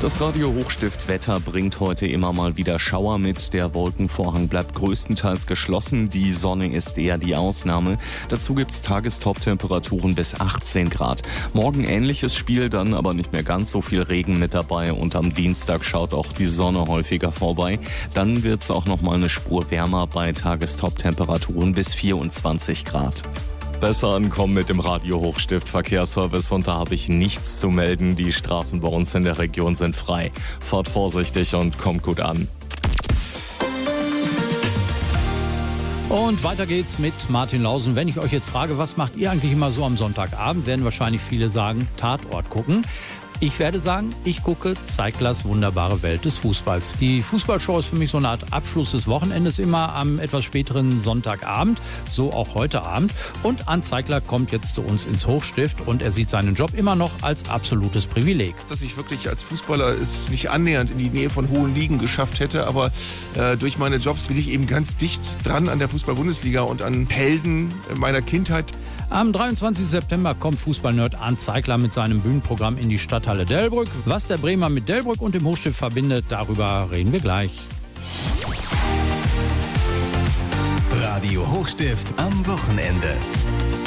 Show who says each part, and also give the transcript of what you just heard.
Speaker 1: Das Radio Hochstift Wetter bringt heute immer mal wieder Schauer mit. Der Wolkenvorhang bleibt größtenteils geschlossen. Die Sonne ist eher die Ausnahme. Dazu gibt's Tagestop-Temperaturen bis 18 Grad. Morgen ähnliches Spiel, dann aber nicht mehr ganz so viel Regen mit dabei. Und am Dienstag schaut auch die Sonne häufiger vorbei. Dann wird's auch noch mal eine Spur wärmer bei Tagestop-Temperaturen bis 24 Grad. Besser ankommen mit dem Radio Hochstift Verkehrsservice und da habe ich nichts zu melden. Die Straßen bei uns in der Region sind frei. Fahrt vorsichtig und kommt gut an.
Speaker 2: Und weiter geht's mit Martin Lausen. Wenn ich euch jetzt frage, was macht ihr eigentlich immer so am Sonntagabend, werden wahrscheinlich viele sagen, Tatort gucken. Ich werde sagen, ich gucke Zeiglers wunderbare Welt des Fußballs. Die Fußballshow ist für mich so eine Art Abschluss des Wochenendes immer am etwas späteren Sonntagabend, so auch heute Abend. Und Arndt Zeigler kommt jetzt zu uns ins Hochstift und er sieht seinen Job immer noch als absolutes Privileg.
Speaker 3: Dass ich wirklich als Fußballer es nicht annähernd in die Nähe von hohen Ligen geschafft hätte, aber durch meine Jobs bin ich eben ganz dicht dran an der Fußball-Bundesliga und an Helden meiner Kindheit.
Speaker 2: Am 23. September kommt Fußballnerd Arndt Zeigler mit seinem Bühnenprogramm in die Stadthalle Delbrück. Was der Bremer mit Delbrück und dem Hochstift verbindet, darüber reden wir gleich.
Speaker 4: Radio Hochstift am Wochenende.